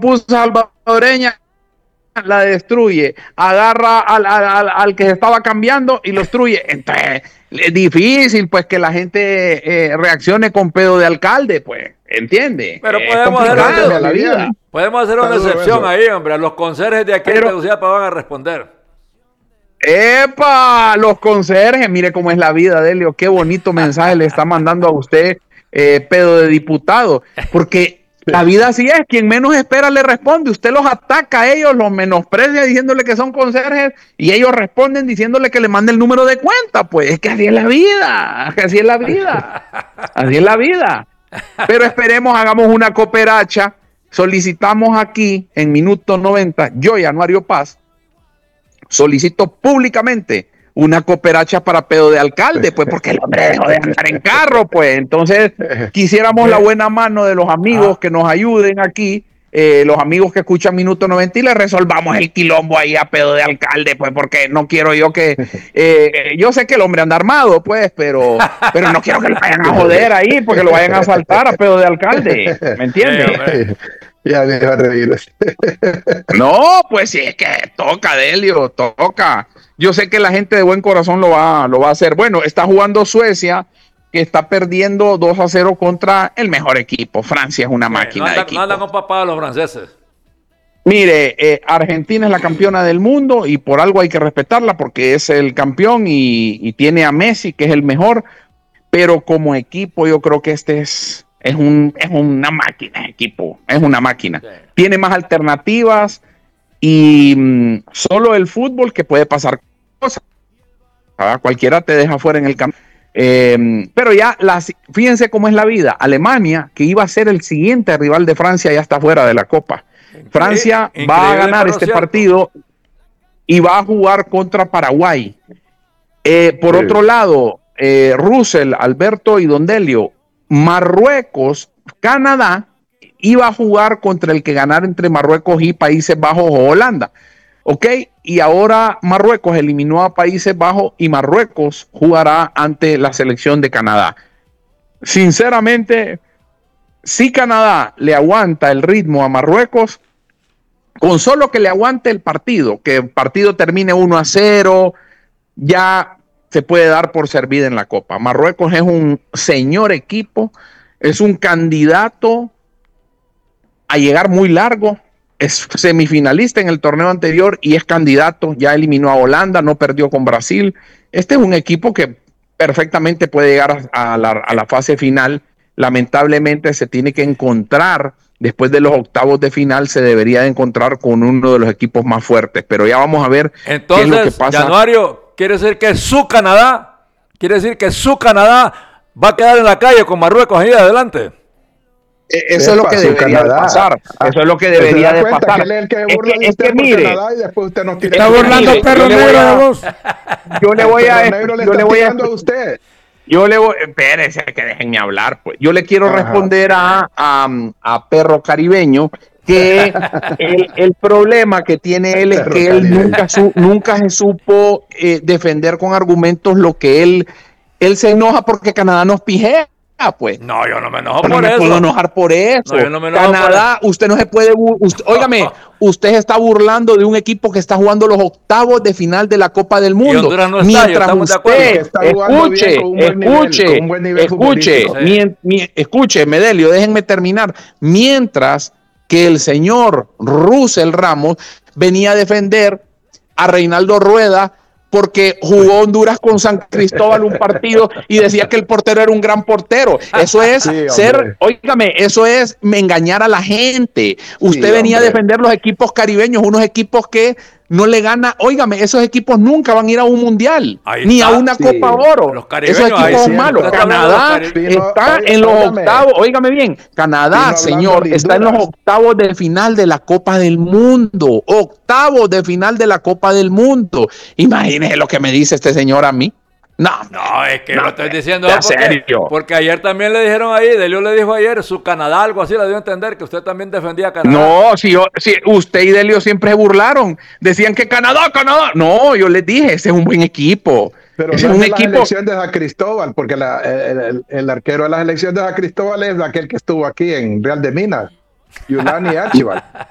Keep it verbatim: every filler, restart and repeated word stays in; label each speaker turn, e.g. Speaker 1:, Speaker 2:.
Speaker 1: puso salvadoreña, la destruye, agarra al, al, al, al que se estaba cambiando y lo destruye. Entonces, es difícil pues que la gente eh, reaccione con pedo de alcalde, pues, ¿entiende?
Speaker 2: Pero
Speaker 1: es
Speaker 2: podemos hacer,
Speaker 1: complicado la vida.
Speaker 2: podemos hacer una excepción ahí, hombre. A los conserjes de aquí en Tegucigalpa van a responder.
Speaker 1: ¡Epa! Los conserjes, mire cómo es la vida, Delio. Qué bonito mensaje le está mandando a usted, eh, pedo de diputado. Porque la vida así es, quien menos espera le responde. Usted los ataca a ellos, los menosprecia diciéndole que son conserjes y ellos responden diciéndole que le mande el número de cuenta. Pues es que así es la vida, así es la vida, así es la vida. Pero esperemos, hagamos una cooperacha. Solicitamos aquí en minuto noventa, yo y Anuario Paz, solicito públicamente una cooperacha para pedo de alcalde, pues porque el hombre dejó de andar en carro, pues. Entonces, quisiéramos la buena mano de los amigos que nos ayuden aquí, eh, los amigos que escuchan Minuto noventa y le resolvamos el quilombo ahí a pedo de alcalde, pues, porque no quiero yo que, eh, yo sé que el hombre anda armado, pues, pero, pero no quiero que lo vayan a joder ahí, porque lo vayan a asaltar a pedo de alcalde, ¿me entiendes?
Speaker 3: Ya me va a reír.
Speaker 1: No, pues sí, es que toca, Delio, toca. Yo sé que la gente de buen corazón lo va, lo va a hacer. Bueno, está jugando Suecia, que está perdiendo dos a cero contra el mejor equipo. Francia es una sí, máquina no anda, de equipo.
Speaker 2: No andan con papá los franceses.
Speaker 1: Mire, eh, Argentina es la campeona del mundo y por algo hay que respetarla porque es el campeón y, y tiene a Messi, que es el mejor. Pero como equipo yo creo que este es... Es, un, es una máquina, equipo, es una máquina. Sí. Tiene más alternativas y mmm, solo el fútbol que puede pasar cosas. ¿Verdad? Cualquiera te deja fuera en el campo. Eh, pero ya, las, fíjense cómo es la vida. Alemania, que iba a ser el siguiente rival de Francia, ya está fuera de la Copa. Francia Increíble, va a ganar este cierto. partido y va a jugar contra Paraguay. Eh, por sí. otro lado, eh, Russell, Alberto y Don Delio, Marruecos, Canadá iba a jugar contra el que ganara entre Marruecos y Países Bajos o Holanda, ¿ok? Y ahora Marruecos eliminó a Países Bajos y Marruecos jugará ante la selección de Canadá. Sinceramente, si Canadá le aguanta el ritmo a Marruecos, con solo que le aguante el partido, que el partido termine uno a cero, ya se puede dar por servida en la Copa. Marruecos es un señor equipo, es un candidato a llegar muy largo, es semifinalista en el torneo anterior y es candidato, ya eliminó a Holanda, no perdió con Brasil. Este es un equipo que perfectamente puede llegar a, a, la, a la fase final. Lamentablemente se tiene que encontrar, después de los octavos de final, se debería de encontrar con uno de los equipos más fuertes, pero ya vamos a ver.
Speaker 2: Entonces, qué es lo que pasa. Januario, quiere decir que su Canadá, quiere decir que su Canadá va a quedar en la calle con Marruecos ahí adelante.
Speaker 1: Eso es lo que debería de pasar. Eso es lo que debería de pasar.
Speaker 3: Que el que burla es que, es que mire, Canadá y después usted nos tira.
Speaker 4: Está burlando perro negro de vos.
Speaker 1: Yo le voy a,
Speaker 3: le
Speaker 1: yo le voy a,
Speaker 3: a usted.
Speaker 1: Yo le voy, espérese que déjenme hablar, pues. Yo le quiero Ajá. responder a, a, a Perro Caribeño que el, el problema que tiene él es que él nunca, su, nunca se supo eh, defender con argumentos lo que él, él se enoja porque Canadá nos pijea. Pues.
Speaker 2: No, yo no me enojo
Speaker 1: no
Speaker 2: por
Speaker 1: me
Speaker 2: eso.
Speaker 1: No me puedo enojar por eso.
Speaker 2: No, yo no me enojo
Speaker 1: Canadá,
Speaker 2: por
Speaker 1: usted no se puede. Usted, óigame, usted se está burlando de un equipo que está jugando los octavos de final de la Copa del Mundo.
Speaker 2: No está,
Speaker 1: mientras usted, escuche, escuche, nivel, escuche, sí. mi, escuche, Medelio, déjenme terminar. Mientras que el señor Russell Ramos venía a defender a Reinaldo Rueda porque jugó Honduras con San Cristóbal un partido y decía que el portero era un gran portero. Eso es sí, ser, óigame, eso es engañar a la gente. Usted sí, venía hombre. a defender los equipos caribeños, unos equipos que no le gana, óigame, esos equipos nunca van a ir a un mundial, ahí ni está, a una sí. Copa Oro. Los esos equipos son malos. Canadá está en los octavos, óigame bien, Canadá, señor, está en los octavos de final de la Copa del Mundo, octavos de final de la Copa del Mundo. Imagínese lo que me dice este señor a mí. No,
Speaker 2: no, es que no, lo estoy diciendo
Speaker 1: porque,
Speaker 2: serio. porque ayer también le dijeron ahí, Delio le dijo ayer, su Canadá, algo así, le dio a entender que usted también defendía a Canadá.
Speaker 1: No, si, yo, si usted y Delio siempre se burlaron, decían que Canadá, Canadá. No, yo les dije, ese es un buen equipo.
Speaker 3: Pero
Speaker 1: ese
Speaker 3: no
Speaker 1: es un
Speaker 3: es
Speaker 1: equipo.
Speaker 3: La elección de San Cristóbal, porque la, el, el, el arquero de las elecciones de San Cristóbal es aquel que estuvo aquí en Real de Minas. Yulani Archibald.